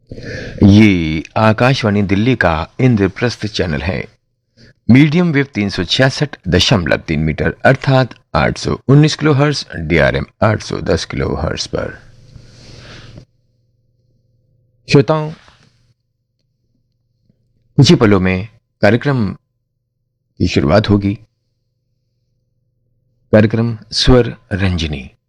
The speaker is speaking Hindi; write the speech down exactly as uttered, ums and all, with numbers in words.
ये आकाशवाणी दिल्ली का इंद्रप्रस्थ चैनल है। मीडियम वेव तीन सौ छियासठ दशमलव तीन मीटर अर्थात आठ सौ उन्नीस किलो हर्ट्ज, डीआरएम आठ सौ दस किलो हर्ट्ज पर। श्रोताओं, कुछ ही पलों में कार्यक्रम की शुरुआत होगी। कार्यक्रम स्वर रंजनी।